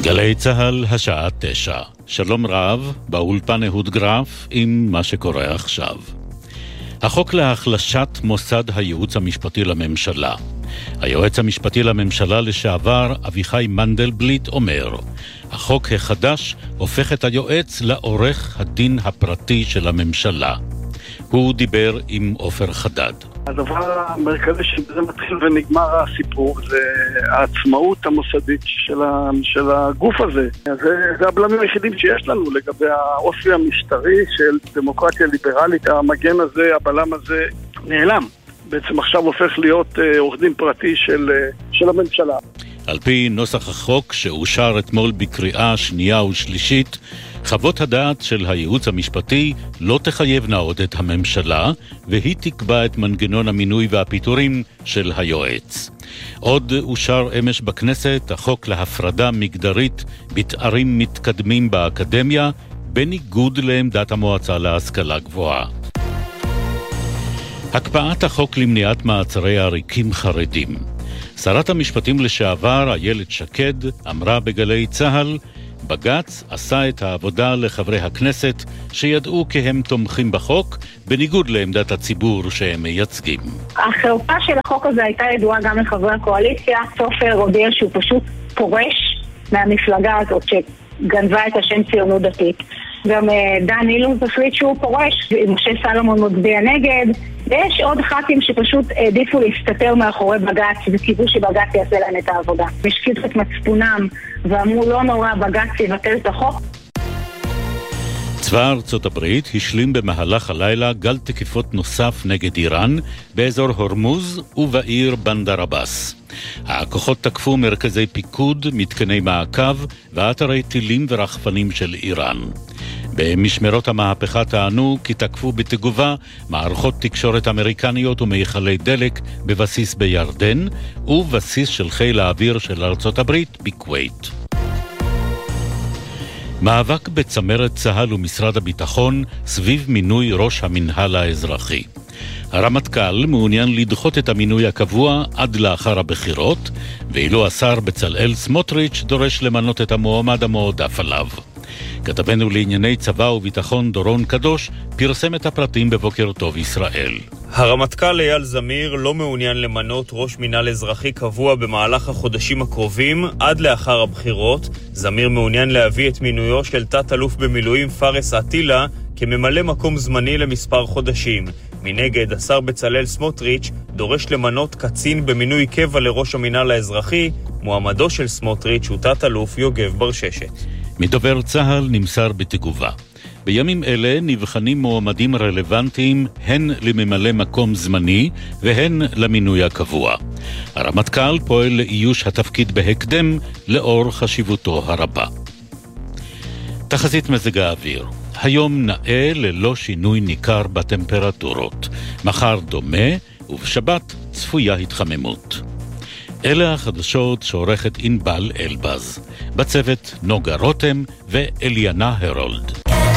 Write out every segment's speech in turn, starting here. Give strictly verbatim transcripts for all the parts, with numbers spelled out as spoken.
גלי צהל, השעה תשע. שלום רב, באולפן אהוד גרף עם מה שקורה עכשיו. החוק להחלשת מוסד הייעוץ המשפטי לממשלה. היועץ המשפטי לממשלה לשעבר אביחי מנדלבליט אומר, החוק החדש הופך את היועץ לעורך הדין הפרטי של הממשלה. הוא דיבר עם עופר חדד. הדבר המרכזי שבזה מתחיל ונגמר הסיפור זה העצמאות המוסדית של, ה, של הגוף הזה. זה, זה הבלמים היחידים שיש לנו לגבי האופי המשטרי של דמוקרטיה ליברלית. המגן הזה, הבלם הזה נעלם. בעצם עכשיו הופך להיות אה, עורך דין פרטי של, אה, של הממשלה. על פי נוסח החוק שאושר אתמול בקריאה שנייה ושלישית, חוות הדעת של הייעוץ המשפטי לא תחייבנה עוד את הממשלה, והיא תקבע את מנגנון המינוי והפיטורים של היועץ. עוד אושר אמש בכנסת החוק להפרדה מגדרית בתארים מתקדמים באקדמיה, בניגוד לעמדת המועצה להשכלה גבוהה. הקפאת החוק למניעת מעצרי עריקים חרדים. שרת המשפטים לשעבר איילת שקד אמרה בגלי צהל, בג"ץ עשה את העבודה לחברי הכנסת שידעו כי הם תומכים בחוק, בניגוד לעמדת הציבור שהם מייצגים. החרפה של החוק הזה הייתה ידועה גם לחברי הקואליציה. סופר הודיע שהוא פשוט פורש מהמפלגה הזאת שגנבה את השם ציונות דתית. גם דן אילוז החליט שהוא פורש, משה סלומון מצביע נגד, ויש עוד ח"כים שפשוט העדיפו להסתתר מאחורי בג"ץ וקיוו שבג"ץ יעשה להם את העבודה. השקיטו את מצפונם ואמרו לא נורא, בג"ץ יבטל את החוק. צבא ארצות הברית השלים במהלך הלילה גל תקיפות נוסף נגד איראן באזור הורמוז ובעיר בנדר עבאס. הכוחות תקפו מרכזי פיקוד, מתקני מעקב ואתרי טילים ורחפנים של איראן. במשמרות המהפכה טענו כי תקפו בתגובה מערכות תקשורת אמריקניות ומייחלי דלק בבסיס בירדן ובסיס של חיל האוויר של ארצות הברית בכווית. מאבק בצמרת צה"ל ומשרד הביטחון סביב מינוי ראש המנהל האזרחי. הרמטכ"ל מעוניין לדחות את המינוי הקבוע עד לאחר הבחירות, ואילו השר בצלאל סמוטריץ' דורש למנות את המועמד המועדף עליו. כתבנו לענייני צבא וביטחון דורון קדוש פרסם את הפרטים בבוקר טוב ישראל. הרמטכ"ל אייל זמיר לא מעוניין למנות ראש מינהל אזרחי קבוע במהלך החודשים הקרובים עד לאחר הבחירות. זמיר מעוניין להביא את מינויו של תת-אלוף במילואים פארס עטילה כממלא מקום זמני למספר חודשים. מנגד, השר בצלאל סמוטריץ' דורש למנות קצין במינוי קבע לראש המינהל האזרחי. מועמדו של סמוטריץ' הוא תת-אלוף יוגב ברששת. מדובר צה"ל נמסר בתגובה. בימים אלה נבחנים מועמדים רלוונטיים הן לממלא מקום זמני והן למינוי הקבוע. הרמטכ"ל פועל לאיוש התפקיד בהקדם לאור חשיבותו הרבה. תחזית מזג האוויר. היום נאה ללא שינוי ניכר בטמפרטורות. מחר דומה ובשבת צפויה התחממות. אלה החדשות שעורכת ענבל אלבז. בצוות נוגה רותם ואליאנה הרולד.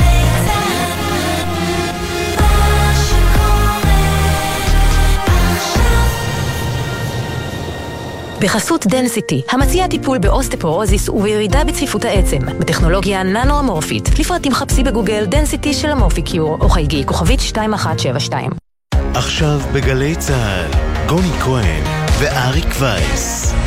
בחסות דנסיטי, המציע טיפול באוסטפורוזיס ובירידה בצפיפות העצם, בטכנולוגיה ננו-אמורפית. לפרטים חפשי בגוגל דנסיטי של אמורפיקיור, או חייגי כוכבית שתיים אחת שבע שתיים. עכשיו בגלי צהל, גוני כהן ואריק וייס.